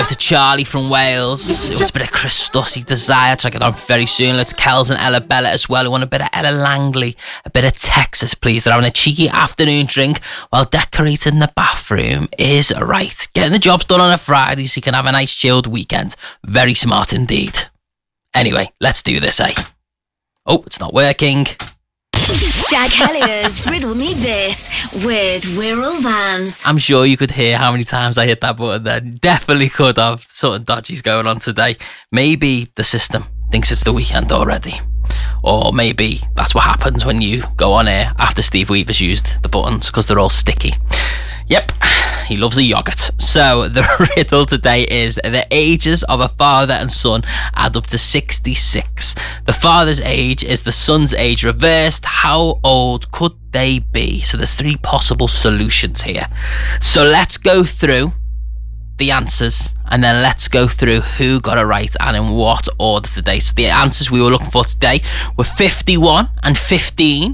To Charlie from Wales, who wants a bit of Chris Stussy Desire. Check it out very soon. Let's Kels and Ella Bella as well, who want a bit of Ella Langley, a bit of Texas, please. They're having a cheeky afternoon drink while decorating the bathroom is right. Getting the jobs done on a Friday so you can have a nice chilled weekend. Very smart indeed. Anyway, let's do this, eh? Oh, it's not working. Jack Hellier's Riddle Me This with Wirral Vans. I'm sure you could hear how many times I hit that button there. Definitely could have. Something dodgy's going on today. Maybe the system thinks it's the weekend already. Or maybe that's what happens when you go on air after Steve Weaver's used the buttons, because they're all sticky. Yep, he loves a yoghurt. So the riddle today is the ages of a father and son add up to 66. The father's age is the son's age reversed. How old could they be? So there's 3 possible solutions here. So let's go through the answers and then let's go through who got it right and in what order today. So the answers we were looking for today were 51 and 15.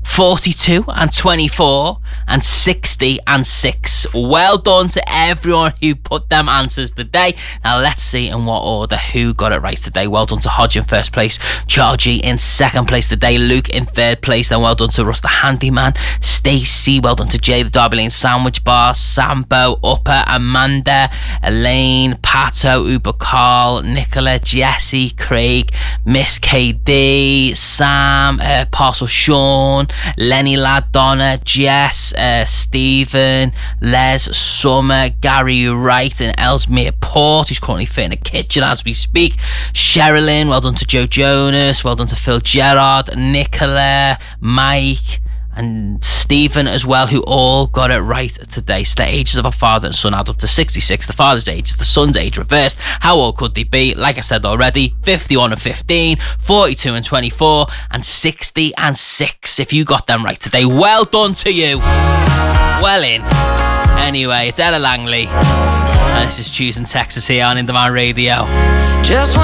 42 and 24 and 60 and 6. Well done to everyone who put them answers today. Now let's see in what order who got it right today. Well done to Hodge in first place, Georgie in second place today, Luke in third place, then well done to Russ the Handyman, Stacey, well done to Jay the Derby Lane Sandwich Bar, Sambo, Upper, Amanda, Elaine, Pato, Uber Carl, Nicola, Jessie, Craig, Miss KD, Sam, Parcel Sean, Lenny Lad, Donna, Jess, Stephen, Les, Summer, Gary Wright and Ellesmere Port, who's currently fitting a kitchen as we speak, Sherilyn, well done to Joe Jonas, well done to Phil Gerard, Nicola, Mike and Stephen as well, who all got it right today. So the ages of a father and son add up to 66. The father's age is the son's age reversed. How old could they be? Like I said already, 51 and 15, 42 and 24, and 60 and 6. If you got them right today, well done to you. Well in. Anyway, it's Ella Langley, and this is Choosing Texas here on In The Man Radio. Just